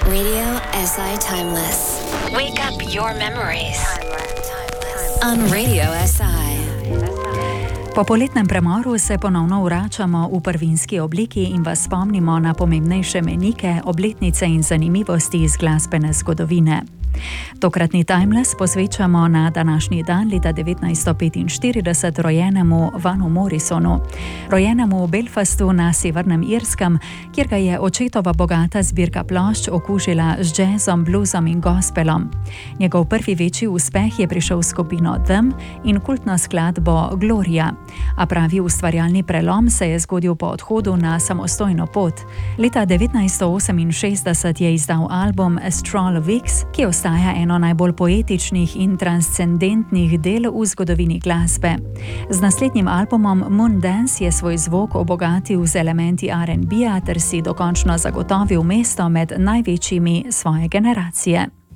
Radio SI Timeless. Wake up your memories. On Radio SI. Po poletnem premoru se ponovno vračamo v prvinski obliki in vas spomnimo na pomembnejše menike, obletnice in zanimivosti iz glasbene zgodovine. Tokratni Timeless posvečamo na današnji dan leta 1945 rojenemu Vanu Morrisonu, rojenemu v Belfastu na Severnem Irskem, kjer ga je očetova bogata zbirka plošč okužila z jazzom, bluesom in gospelom. Njegov prvi večji uspeh je prišel s skupino Them in kultno skladbo Gloria, a pravi ustvarjalni prelom se je zgodil po odhodu na samostojno pot. Leta 1968 je izdal album Astral Weeks, ki ostaja eno najbolj poetičnih in transcendentnih del v zgodovini glasbe. Z naslednjim albumom Moon Dance je svoj zvok obogatil z elementi R&B-a ter si dokončno zagotovil mesto med največjimi svoje generacije.